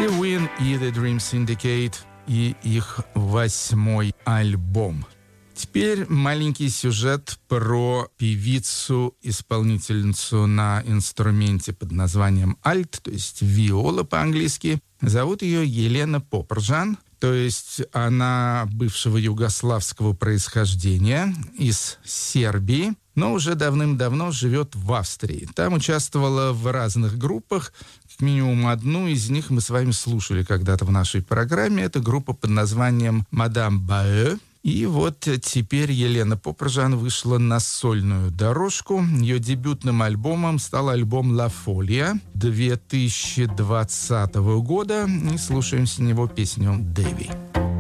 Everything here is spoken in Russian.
Sea Wind и The Dream Syndicate и их 8-й альбом. Теперь маленький сюжет про певицу-исполнительницу на инструменте под названием альт, то есть виола по-английски. Зовут ее Елена Попржан, то есть она бывшего югославского происхождения, из Сербии, но уже давным-давно живет в Австрии. Там участвовала в разных группах, как минимум одну из них мы с вами слушали когда-то в нашей программе. Это группа под названием «Мадам Баэ». И вот теперь Елена Попржан вышла на сольную дорожку. Ее дебютным альбомом стал альбом «Ла Фолия» 2020 года. И слушаем с него песню «Дэви».